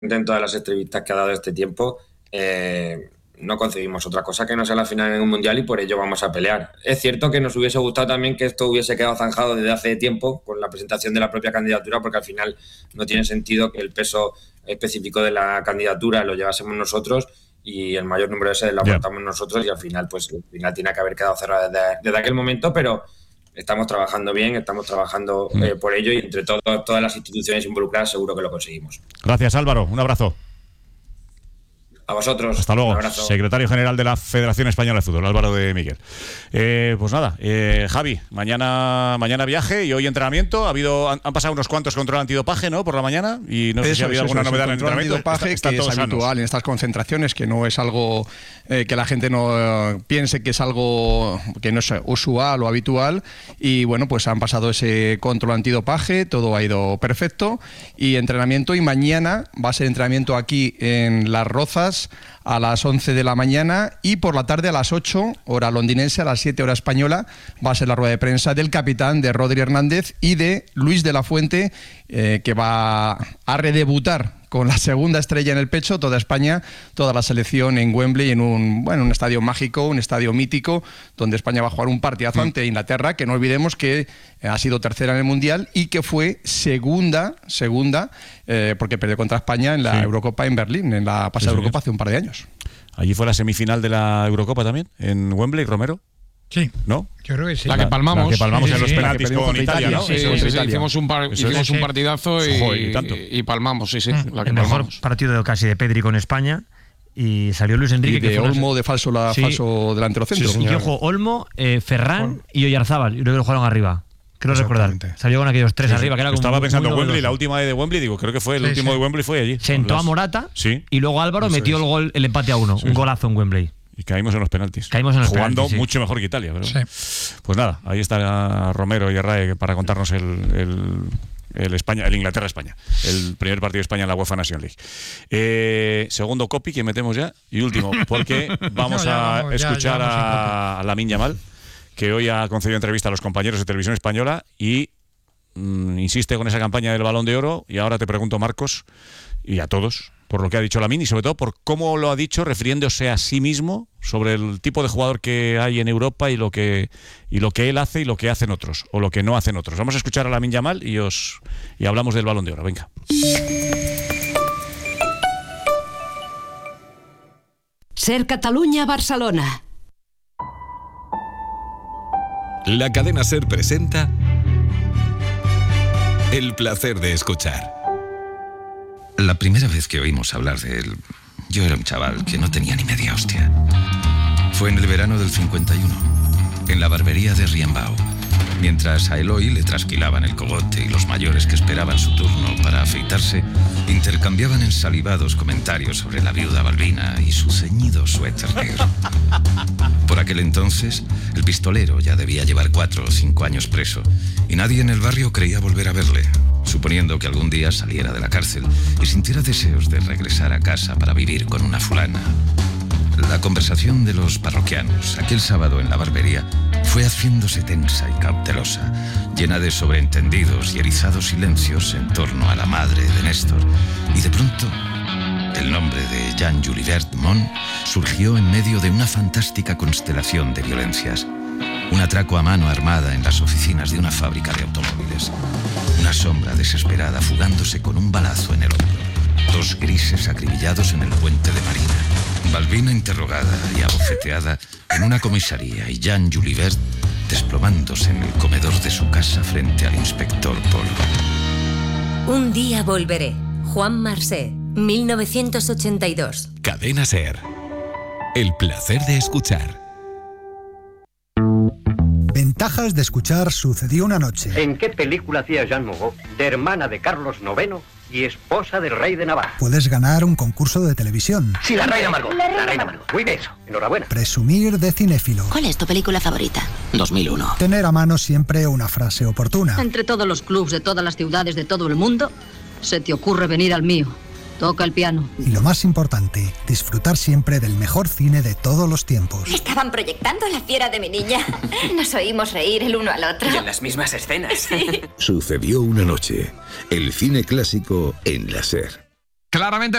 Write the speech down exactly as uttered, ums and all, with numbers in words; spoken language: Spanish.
en todas las entrevistas que ha dado este tiempo, eh, no concebimos otra cosa que no sea la final en un mundial y por ello vamos a pelear. Es cierto que nos hubiese gustado también que esto hubiese quedado zanjado desde hace tiempo con la presentación de la propia candidatura, porque al final no tiene sentido que el peso específico de la candidatura lo llevásemos nosotros y el mayor número ese lo aportamos yeah. nosotros, y al final pues el final tiene que haber quedado cerrado desde, desde aquel momento, pero estamos trabajando bien, estamos trabajando mm. eh, por ello, y entre todo, todas las instituciones involucradas seguro que lo conseguimos. Gracias, Álvaro, un abrazo. A vosotros. Hasta luego. Secretario General de la Federación Española de Fútbol, Álvaro de Miguel. Eh, pues nada, eh, Javi, mañana mañana viaje y hoy entrenamiento. Ha habido, han, han pasado unos cuantos control antidopaje, ¿no? Por la mañana, y no sé eso, si ha habido eso, alguna eso, novedad en el entrenamiento. Antidopaje, está, que es habitual sanos. En estas concentraciones, que no es algo eh, que la gente no eh, piense que es algo que no es usual o habitual. Y bueno, pues han pasado ese control antidopaje, todo ha ido perfecto. Y entrenamiento, y mañana va a ser entrenamiento aquí en Las Rozas a las once de la mañana, y por la tarde a las ocho, hora londinense, a las siete hora española, va a ser la rueda de prensa del capitán, de Rodri Hernández, y de Luis de la Fuente, eh, que va a redebutar con la segunda estrella en el pecho, toda España, toda la selección en Wembley, en un, bueno, un estadio mágico, un estadio mítico, donde España va a jugar un partidazo mm. ante Inglaterra, que no olvidemos que ha sido tercera en el Mundial y que fue segunda, segunda, eh, porque perdió contra España en la sí. Eurocopa en Berlín, en la pasada sí, Eurocopa hace un par de años. Allí fue la semifinal de la Eurocopa también, en Wembley, Romero. Sí, ¿no? Yo creo que sí. La que palmamos, la que palmamos sí, sí, en los sí, penaltis con Italia, Italia, ¿no? Sí, sí, sí, sí, sí. Hicimos, un, par, hicimos un partidazo y, Joder, y, tanto. y palmamos, sí, sí. Mm, la que el palmamos. mejor partido de casi de Pedri con España, y salió Luis Enrique. Y de que fue Olmo una... de falso, la, sí. falso delantero centro. Sí, y ojo, Olmo, eh, Ferran y Oyarzábal, y luego lo jugaron arriba. Creo recordar. Salió con aquellos tres sí, arriba. Que era como estaba muy, pensando en Wembley, doloroso. La última de Wembley, digo, creo que fue el sí, último sí. de Wembley fue allí. Sentó las... a Morata sí. y luego Álvaro Eso metió es. el gol, el empate a uno. Sí, un golazo en Wembley. Y caímos en los penaltis. Caímos en los Jugando penaltis, sí. mucho mejor que Italia. Pero... Sí. Pues nada, ahí está Romero y Herrera para contarnos el, el, el España, el Inglaterra-España. El primer partido de España en la UEFA Nations League. Eh, segundo copy que metemos ya. Y último, porque vamos no, a vamos, escuchar ya, ya a, a Lamine Yamal, que hoy ha concedido entrevista a los compañeros de Televisión Española y mmm, insiste con esa campaña del Balón de Oro. Y ahora te pregunto, Marcos, y a todos, por lo que ha dicho Lamine y sobre todo por cómo lo ha dicho refiriéndose a sí mismo sobre el tipo de jugador que hay en Europa y lo que y lo que él hace y lo que hacen otros o lo que no hacen otros. Vamos a escuchar a Lamine Yamal y os y hablamos del Balón de Oro. Venga. Ser Catalunya-Barcelona. La cadena SER presenta El placer de escuchar. La primera vez que oímos hablar de él, yo era un chaval que no tenía ni media hostia. Fue en el verano del cincuenta y uno, en la barbería de Riambao, mientras a Eloy le trasquilaban el cogote y los mayores que esperaban su turno para afeitarse intercambiaban ensalivados comentarios sobre la viuda Balbina y su ceñido suéter negro. Por aquel entonces, el pistolero ya debía llevar cuatro o cinco años preso y nadie en el barrio creía volver a verle, suponiendo que algún día saliera de la cárcel y sintiera deseos de regresar a casa para vivir con una fulana. La conversación de los parroquianos aquel sábado en la barbería fue haciéndose tensa y cautelosa, llena de sobreentendidos y erizados silencios en torno a la madre de Néstor, y de pronto el nombre de Jean Julibert Mont surgió en medio de una fantástica constelación de violencias. Un atraco a mano armada en las oficinas de una fábrica de automóviles. Una sombra desesperada fugándose con un balazo en el hombro. Dos grises acribillados en el puente de Marina. Balbina interrogada y abofeteada en una comisaría y Jean Julibert desplomándose en el comedor de su casa frente al inspector Polo. Un día volveré. Juan Marsé, mil novecientos ochenta y dos. Cadena SER. El placer de escuchar. Ventajas de escuchar Sucedió una noche. ¿En qué película hacía Jean Moreau, de hermana de Carlos noveno y esposa del rey de Navarra? Puedes ganar un concurso de televisión. Sí, la reina Margot. La, la reina Margot. Muy bien, eso. Enhorabuena. Presumir de cinéfilo. ¿Cuál es tu película favorita? dos mil uno. Tener a mano siempre una frase oportuna. Entre todos los clubs de todas las ciudades de todo el mundo, se te ocurre venir al mío. Toca el piano. Y lo más importante, disfrutar siempre del mejor cine de todos los tiempos. Estaban proyectando La fiera de mi niña. Nos oímos reír el uno al otro. Y en las mismas escenas. Sí. Sucedió una noche. El cine clásico en la SER. Claramente